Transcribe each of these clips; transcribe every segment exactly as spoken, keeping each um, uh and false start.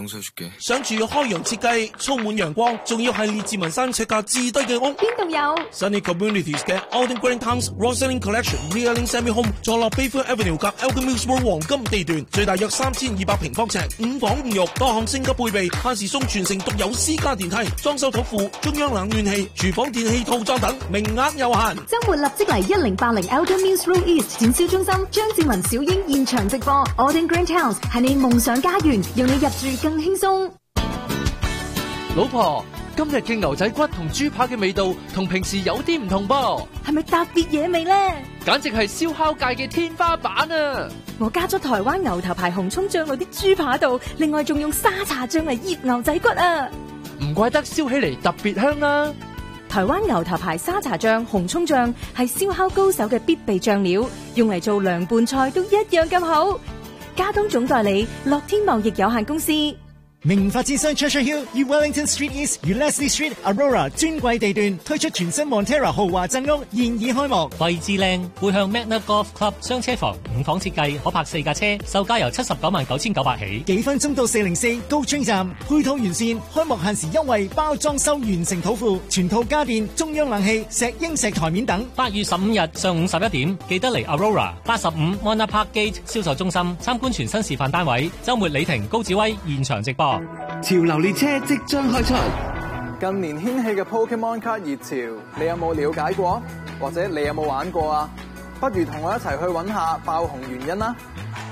용서해줄게. 想住開揚設計，充滿陽光，仲要係列治文山尺價至低嘅屋。 邊度有 Sunny Communities 嘅 Alden Green Towns Roseland Collection Realing Semi Home 坐落 Bayfield Avenue 及 Elgin Mills Road 黃金地段，最大約三千二百平方尺，五房五浴，多項升級配備，限時送全城獨有私家電梯，裝修土庫，中央冷暖氣，廚房電器套裝等，名額有限。 周末立即嚟一零八零 Elgin Mills Road East 展銷中心，張志文小英現場直播 Alden Green Towns 係你夢想家園，讓你入住更輕鬆。 老婆，今日嘅牛仔骨同豬扒嘅味道同平時有啲唔同噃， 係咪特別野味呢？ 簡直係燒烤界嘅天花板啊！ 我加咗台灣牛頭牌紅蔥醬落啲豬扒度，另外仲用沙茶醬嚟醃牛仔骨啊！ 唔怪得燒起嚟特別香啦！ 台灣牛頭牌沙茶醬、紅蔥醬係燒烤高手嘅必備醬料，用嚟做涼拌菜都一樣咁好。加東總代理樂天貿易有限公司。 名發展商 Treasure Hill 與 Wellington Street East 與 Leslie Street Aurora 尊貴地段推出全新 Montera 豪華鎮屋，現已開幕。 位置靚，會向 Magna Golf Club 雙車房，五房設計，可泊四架車，售價由七十九萬九千九百起。 幾分鐘到四零四高村站，配套完善，開幕限時優惠，包裝修完成土庫，全套家電、中央冷氣、石英石台面等。 八月十五日上午十一點，記得嚟 Aurora 八十五 Mona Park Gate 銷售中心參觀全新示範單位。週末李婷、高志威現場直播。 潮流列車即將開出， 近年掀起嘅 Pokemon 卡熱潮，你有冇了解過？或者你有冇玩過啊？不如同我一齊去揾下爆紅原因啦！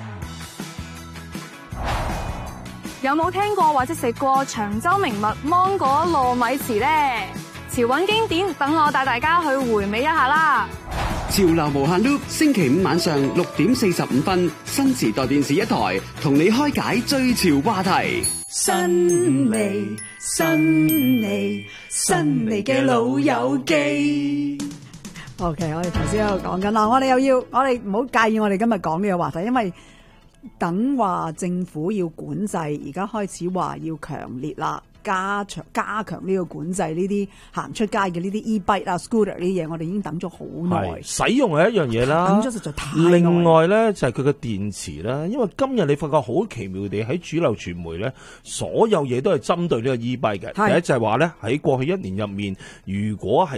有冇聽過或者食過長洲名物芒果糯米糍呢？潮韻經典，等我帶大家去回味一下啦！ 潮流無限 loop， 星期五晚上六點四十五分，新時代電視一台，同你開解最潮話題。 新味新味新味嘅老友記。OK， 我哋頭先喺度講緊啦，我哋又要，我哋唔好介意我哋今日講呢個話題，因為等話政府要管制，而家開始話要強烈啦。加強加強呢個管制，呢啲行出街嘅呢啲 e-bike 啊、scooter 呢啲嘢，我哋已經等咗好耐。 使用係一樣嘢啦， 等咗實在太耐。 另外咧就係佢嘅電池啦，因為今日你發覺好奇妙地喺主流傳媒咧，所有嘢都係針對呢個 e-bike 嘅。第一就係話咧喺過去一年入面，如果係